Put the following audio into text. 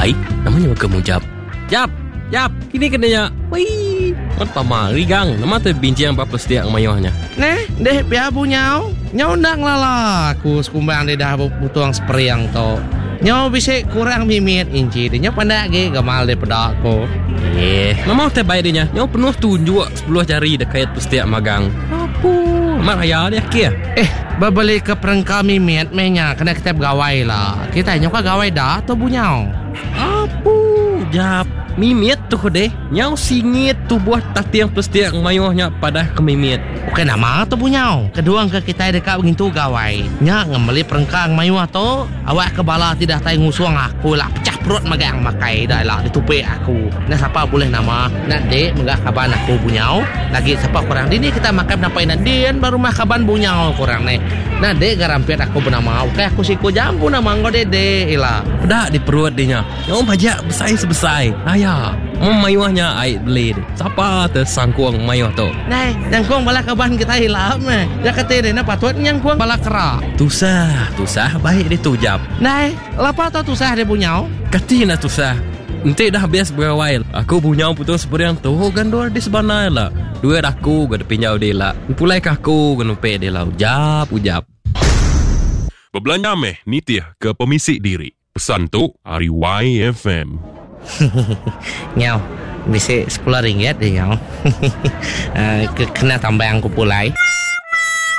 Hai, namanya kamu Jap. Jap, kini kenanya. Wih, pertama rigang. Nama tu bincang apa setiap mayuhnya. Neh, deh piabu nyau. Nyau ndang lala. Aku sekumbang dia dah butuang seperiang to. Nyau bisa kurang mimit inci. Dia pandai ge gamal daripada aku. Nama tu baik dia. Nyau penuh tunjuk 10 jari dekat setiap magang. Apa? Mak raya dia kia. Berbalik ke perengkau mimit menya kena kita bergawai lah. Kita nyau ka gawai dah tu bu nyau. Apa? Jap. Mimit tu deh. Nyau singit tu buat tatiang setiap mayuhnya pada ke mimit. Okey nama tu bu nyau. Kedua ke kita dekat begitu gawai. Nya ngemeli perengkang mayuh tu. Awak kebala tidak tay ngusuang aku lah. Pecah perut magang makai dah lah ditupik aku. Nah siapa boleh nama? Nak dek megah kaban aku bu nyau. Lagi siapa kurang dini kita makan napai nadian baru mah kaban bu nyau kurang ni. Nah dek garampiat aku bernama. Okey aku siku jambu nama nggo dede ilah. Pedak di perut dia. Nyau pajak besai-sebesai. Ya, mayuhnya ai beli. Siapa tersangkuang mayuh tu? Nai, yang kuang bala kaban kita hilang meh. Ya kata dia na patut yang kuang bala kera. Tusah baik dia tu Jap. Nai, lapa tu tusah dia punya? Katina tusah. Nanti dah bias berawal. Aku punya putus seperiang tu gandor di sebanai lah. Dua aku gak pinjau dia lah. Pulai aku gak numpek dia lah. Ujap. Berbelanja meh nitih ke pemisik diri. Pesan tu hari YFM. Nyau, bisa 10 ringgit deh nyau. Kena tambah yang kupulai.